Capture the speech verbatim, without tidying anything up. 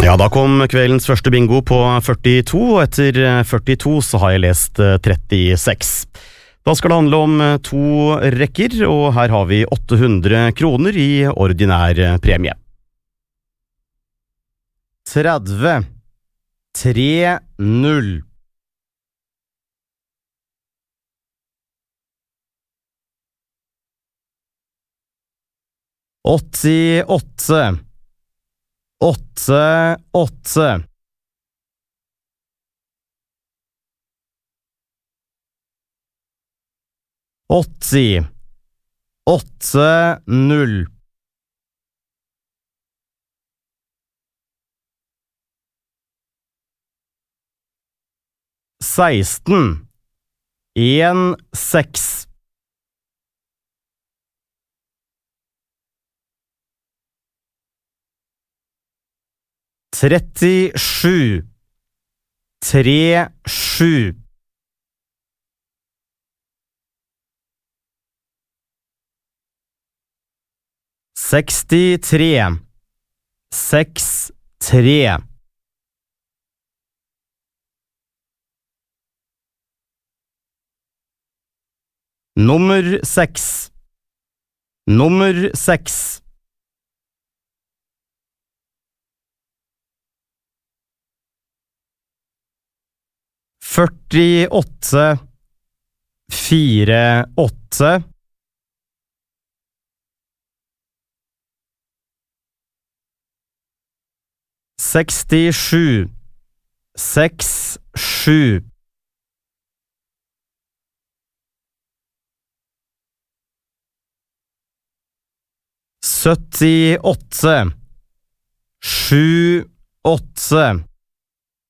Ja, da kom kveldens første bingo på førtito, og etter førtito så har jeg lest trettiseks. Da skal det handle om to rekker, og her har vi åtte hundre kroner i ordinær premie. tretti, tre, null. åttiåtte, åtte, åtte. åtti, åtte, null. seksten, en, seks. trettisju, tre, sju. sekstitre, seks, tre. Nummer seks. Nummer seks. førtiåtte, fire, åtte. sekstisju, seks, sju. syttiåtte, sju, åtte.